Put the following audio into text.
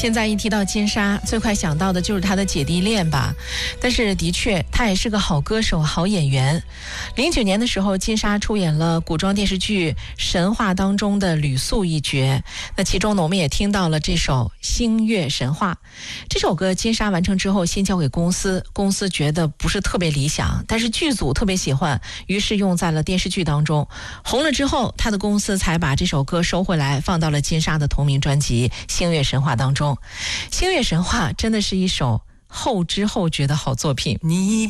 现在一提到金莎，最快想到的就是她的姐弟恋吧。但是的确，她也是个好歌手、好演员。09年的时候，金莎出演了古装电视剧《神话》当中的吕素一角。那其中呢，我们也听到了这首《星月神话》。这首歌金莎完成之后，先交给公司，公司觉得不是特别理想，但是剧组特别喜欢，于是用在了电视剧当中。红了之后，他的公司才把这首歌收回来，放到了金莎的同名专辑《星月神话》当中。《星月神话》真的是一首后知后觉的好作品。 你